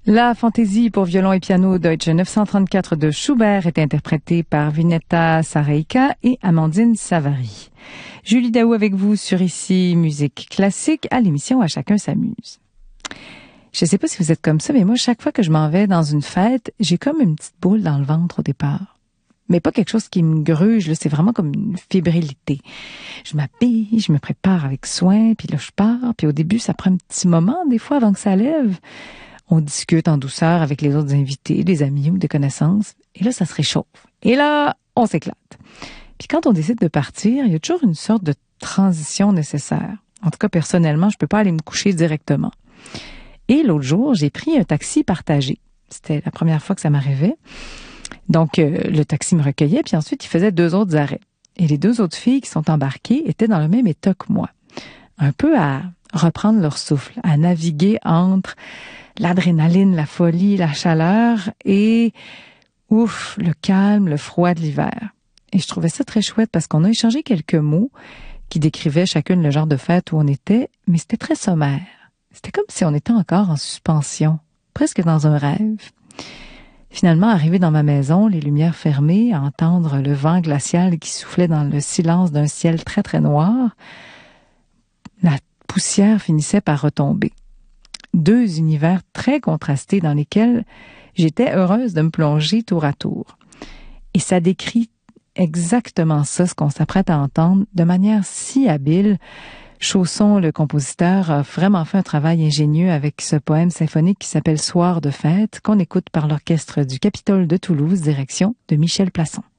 La fantaisie pour violon et piano Deutsche 934 de Schubert est interprétée par Vineta Sareika et Amandine Savary. Julie Daou avec vous sur Ici Musique Classique à l'émission À chacun s'amuse. Je sais pas si vous êtes comme ça, mais moi, chaque fois que je m'en vais dans une fête, j'ai comme une petite boule dans le ventre au départ. Mais pas quelque chose qui me gruge, là, c'est vraiment comme une fébrilité. Je m'habille, je me prépare avec soin, puis là, je pars, puis au début, ça prend un petit moment, des fois, avant que ça lève. On discute en douceur avec les autres invités, des amis ou des connaissances. Et là, ça se réchauffe. Et là, on s'éclate. Puis quand on décide de partir, il y a toujours une sorte de transition nécessaire. En tout cas, personnellement, je peux pas aller me coucher directement. Et l'autre jour, j'ai pris un taxi partagé. C'était la première fois que ça m'arrivait. Donc, le taxi me recueillait, puis ensuite, il faisait 2 autres arrêts. Et les 2 autres filles qui sont embarquées étaient dans le même état que moi. Un peu à reprendre leur souffle, à naviguer entre l'adrénaline, la folie, la chaleur et, le calme, le froid de l'hiver. Et je trouvais ça très chouette parce qu'on a échangé quelques mots qui décrivaient chacune le genre de fête où on était, mais c'était très sommaire. C'était comme si on était encore en suspension, presque dans un rêve. Finalement, arrivé dans ma maison, les lumières fermées, à entendre le vent glacial qui soufflait dans le silence d'un ciel très très noir, la poussière finissait par retomber. 2 univers très contrastés dans lesquels j'étais heureuse de me plonger tour à tour. Et ça décrit exactement ça, ce qu'on s'apprête à entendre, de manière si habile. Chausson, le compositeur, a vraiment fait un travail ingénieux avec ce poème symphonique qui s'appelle Soir de fête, qu'on écoute par l'orchestre du Capitole de Toulouse, direction de Michel Plasson.